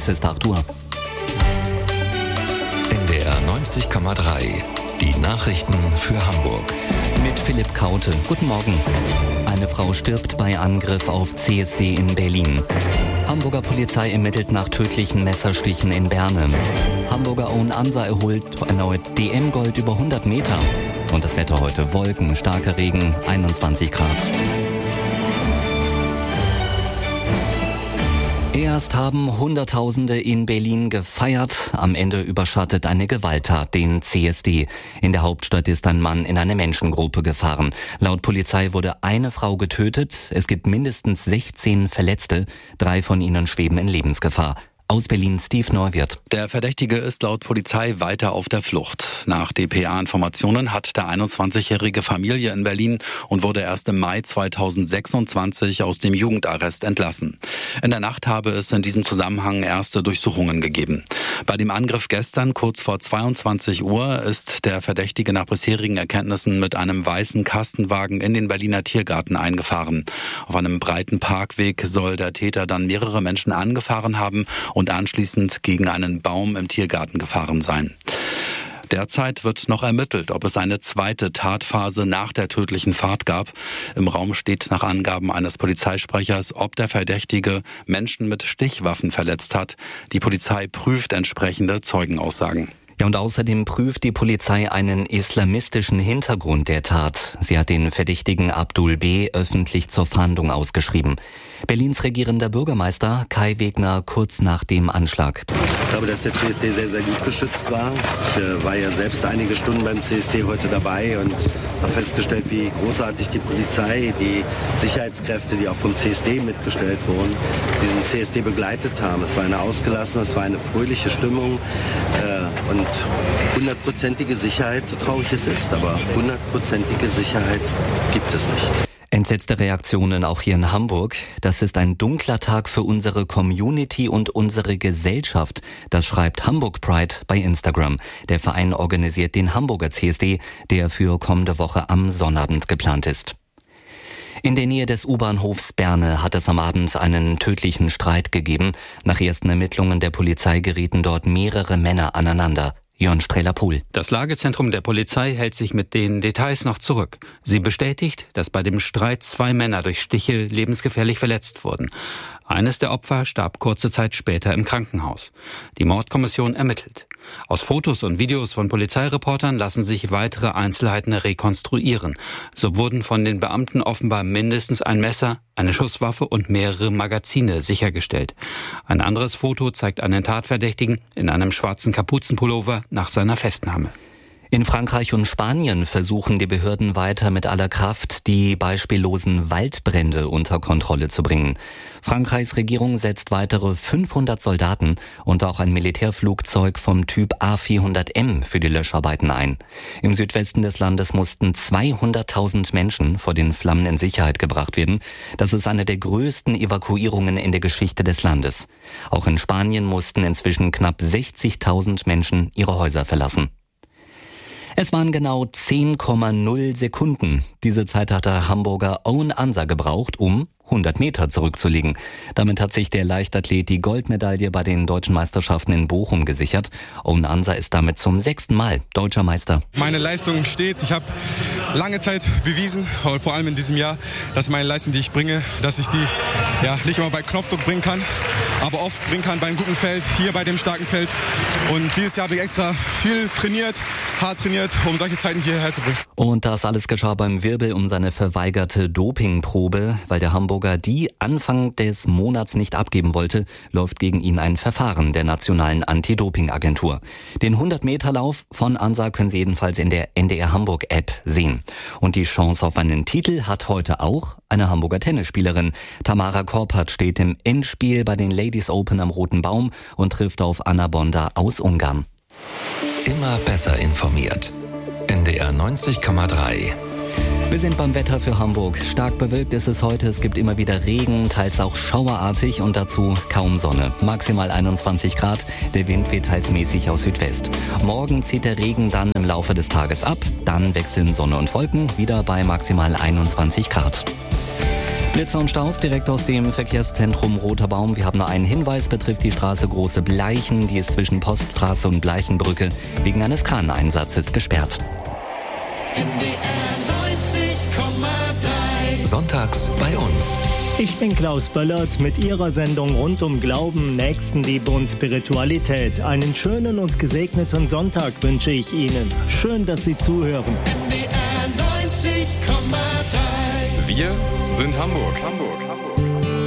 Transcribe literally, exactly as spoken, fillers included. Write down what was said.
Es ist acht Uhr. N D R neunzig Komma drei. Die Nachrichten für Hamburg. Mit Philipp Kaute. Guten Morgen. Eine Frau stirbt bei Angriff auf C S D in Berlin. Hamburger Polizei ermittelt nach tödlichen Messerstichen in Berne. Hamburger Own Ansa erholt erneut D M-Gold über hundert Meter. Und das Wetter heute: Wolken, starker Regen, einundzwanzig Grad. Erst haben Hunderttausende in Berlin gefeiert, am Ende überschattet eine Gewalttat den C S D. In der Hauptstadt ist ein Mann in eine Menschengruppe gefahren. Laut Polizei wurde eine Frau getötet, es gibt mindestens sechzehn Verletzte, drei von ihnen schweben in Lebensgefahr. Aus Berlin Steve Neuwirth. Der Verdächtige ist laut Polizei weiter auf der Flucht. Nach D P A-Informationen hat der einundzwanzigjährige Familie in Berlin und wurde erst im Mai zweitausendsechsundzwanzig aus dem Jugendarrest entlassen. In der Nacht habe es in diesem Zusammenhang erste Durchsuchungen gegeben. Bei dem Angriff gestern kurz vor zweiundzwanzig Uhr ist der Verdächtige nach bisherigen Erkenntnissen mit einem weißen Kastenwagen in den Berliner Tiergarten eingefahren. Auf einem breiten Parkweg soll der Täter dann mehrere Menschen angefahren haben und anschließend gegen einen Baum im Tiergarten gefahren sein. Derzeit wird noch ermittelt, ob es eine zweite Tatphase nach der tödlichen Fahrt gab. Im Raum steht nach Angaben eines Polizeisprechers, ob der Verdächtige Menschen mit Stichwaffen verletzt hat. Die Polizei prüft entsprechende Zeugenaussagen. Ja, und außerdem prüft die Polizei einen islamistischen Hintergrund der Tat. Sie hat den Verdächtigen Abdul B. öffentlich zur Fahndung ausgeschrieben. Berlins regierender Bürgermeister Kai Wegner kurz nach dem Anschlag. Ich glaube, dass der C S D sehr, sehr gut geschützt war. Ich äh, war ja selbst einige Stunden beim C S D heute dabei und habe festgestellt, wie großartig die Polizei, die Sicherheitskräfte, die auch vom C S D mitgestellt wurden, diesen C S D begleitet haben. Es war eine ausgelassene, es war eine fröhliche Stimmung äh, und hundertprozentige Sicherheit, so traurig es ist, aber hundertprozentige Sicherheit gibt es nicht. Entsetzte Reaktionen auch hier in Hamburg. Das ist ein dunkler Tag für unsere Community und unsere Gesellschaft. Das schreibt Hamburg Pride bei Instagram. Der Verein organisiert den Hamburger C S D, der für kommende Woche am Sonnabend geplant ist. In der Nähe des U-Bahnhofs Berne hat es am Abend einen tödlichen Streit gegeben. Nach ersten Ermittlungen der Polizei gerieten dort mehrere Männer aneinander. Jörn Strehler-Pohl. Das Lagezentrum der Polizei hält sich mit den Details noch zurück. Sie bestätigt, dass bei dem Streit zwei Männer durch Stiche lebensgefährlich verletzt wurden. Eines der Opfer starb kurze Zeit später im Krankenhaus. Die Mordkommission ermittelt. Aus Fotos und Videos von Polizeireportern lassen sich weitere Einzelheiten rekonstruieren. So wurden von den Beamten offenbar mindestens ein Messer, eine Schusswaffe und mehrere Magazine sichergestellt. Ein anderes Foto zeigt einen Tatverdächtigen in einem schwarzen Kapuzenpullover nach seiner Festnahme. In Frankreich und Spanien versuchen die Behörden weiter mit aller Kraft, die beispiellosen Waldbrände unter Kontrolle zu bringen. Frankreichs Regierung setzt weitere fünfhundert Soldaten und auch ein Militärflugzeug vom Typ A vierhundert M für die Löscharbeiten ein. Im Südwesten des Landes mussten zweihunderttausend Menschen vor den Flammen in Sicherheit gebracht werden. Das ist eine der größten Evakuierungen in der Geschichte des Landes. Auch in Spanien mussten inzwischen knapp sechzigtausend Menschen ihre Häuser verlassen. Es waren genau zehn Komma null Sekunden. Diese Zeit hat der Hamburger Own Ansa gebraucht, um hundert Meter zurückzulegen. Damit hat sich der Leichtathlet die Goldmedaille bei den deutschen Meisterschaften in Bochum gesichert. Own Ansa ist damit zum sechsten Mal deutscher Meister. Meine Leistung steht. Ich habe lange Zeit bewiesen, vor allem in diesem Jahr, dass meine Leistung, die ich bringe, dass ich die ja nicht immer bei Knopfdruck bringen kann, aber oft bringen kann beim guten Feld, hier bei dem starken Feld. Und dieses Jahr habe ich extra viel trainiert, hart trainiert, um solche Zeiten hierher zu bringen. Und das alles geschah beim Wirbel um seine verweigerte Dopingprobe, weil der Hamburger die Anfang des Monats nicht abgeben wollte, läuft gegen ihn ein Verfahren der Nationalen Anti-Doping-Agentur. Den hundert-Meter-Lauf von Ansa können Sie jedenfalls in der N D R Hamburg-App sehen. Und die Chance auf einen Titel hat heute auch eine Hamburger Tennisspielerin. Tamara Korpat steht im Endspiel bei den Ladies Open am Roten Baum und trifft auf Anna Bonda aus Ungarn. Immer besser informiert. N D R neunzig Komma drei. Wir sind beim Wetter für Hamburg. Stark bewölkt ist es heute. Es gibt immer wieder Regen, teils auch schauerartig und dazu kaum Sonne. Maximal einundzwanzig Grad. Der Wind weht teils mäßig aus Südwest. Morgen zieht der Regen dann im Laufe des Tages ab. Dann wechseln Sonne und Wolken wieder bei maximal einundzwanzig Grad. Blitzer und Staus direkt aus dem Verkehrszentrum Roter Baum. Wir haben nur einen Hinweis, betrifft die Straße Große Bleichen. Die ist zwischen Poststraße und Bleichenbrücke wegen eines Kraneinsatzes gesperrt. N D R neunzig Komma drei. Sonntags bei uns. Ich bin Klaus Böllert mit Ihrer Sendung rund um Glauben, Nächstenliebe und Spiritualität. Einen schönen und gesegneten Sonntag wünsche ich Ihnen. Schön, dass Sie zuhören. N D R neunzig Komma drei. Wir sind Hamburg. Hamburg. Hamburg.